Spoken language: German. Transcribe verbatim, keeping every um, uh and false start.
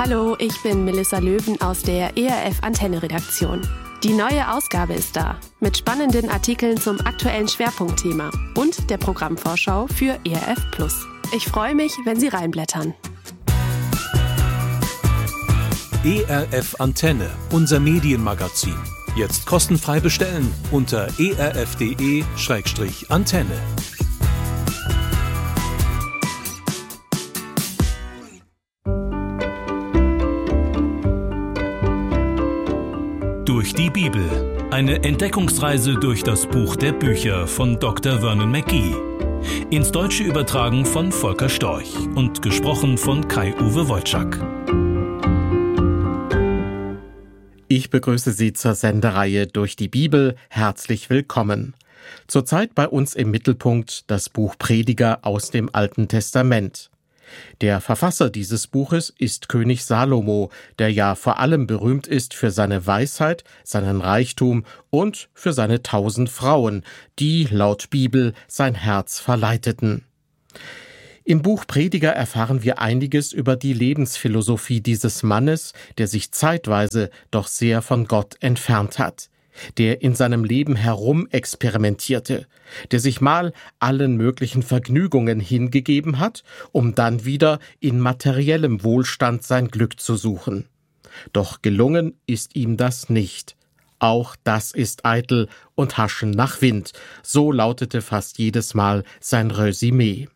Hallo, ich bin Melissa Löwen aus der E R F Antenne Redaktion. Die neue Ausgabe ist da, mit spannenden Artikeln zum aktuellen Schwerpunktthema und der Programmvorschau für E R F Plus. Ich freue mich, wenn Sie reinblättern. E R F Antenne, unser Medienmagazin. Jetzt kostenfrei bestellen unter e r f punkt d e slash antenne. Durch die Bibel. Eine Entdeckungsreise durch das Buch der Bücher von Doktor Vernon McGee. Ins Deutsche übertragen von Volker Storch und gesprochen von Kai-Uwe Wojczak. Ich begrüße Sie zur Sendereihe Durch die Bibel. Herzlich willkommen. Zurzeit bei uns im Mittelpunkt das Buch Prediger aus dem Alten Testament. Der Verfasser dieses Buches ist König Salomo, der ja vor allem berühmt ist für seine Weisheit, seinen Reichtum und für seine tausend Frauen, die laut Bibel sein Herz verleiteten. Im Buch Prediger erfahren wir einiges über die Lebensphilosophie dieses Mannes, der sich zeitweise doch sehr von Gott entfernt hat, der in seinem Leben herumexperimentierte, der sich mal allen möglichen Vergnügungen hingegeben hat, um dann wieder in materiellem Wohlstand sein Glück zu suchen. Doch gelungen ist ihm das nicht. Auch das ist eitel und Haschen nach Wind, so lautete fast jedes Mal sein Resümee.